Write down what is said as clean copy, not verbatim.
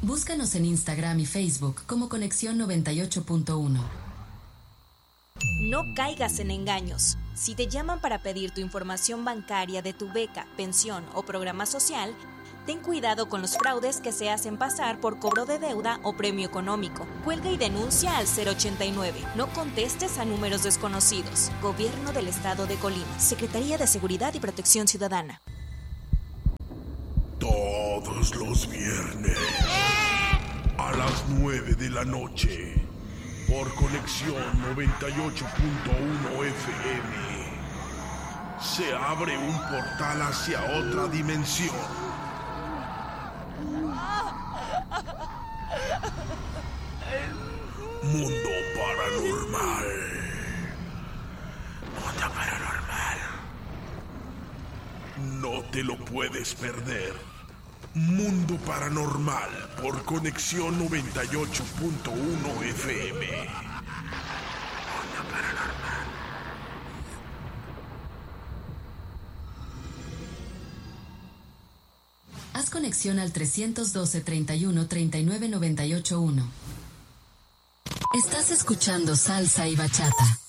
Búscanos en Instagram y Facebook como Conexión 98.1. No caigas en engaños. Si te llaman para pedir tu información bancaria de tu beca, pensión o programa social, ten cuidado con los fraudes que se hacen pasar por cobro de deuda o premio económico. Cuelga y denuncia al 089. No contestes a números desconocidos. Gobierno del Estado de Colima. Secretaría de Seguridad y Protección Ciudadana. Todos los viernes a las 9 de la noche por Conexión 98.1 FM se abre un portal hacia otra dimensión. Mundo Paranormal. Mundo Paranormal. No te lo puedes perder. Mundo Paranormal por Conexión 98.1 FM. Mundo Paranormal. Haz conexión al 312-31-39-98-1. Estás escuchando Salsa y Bachata.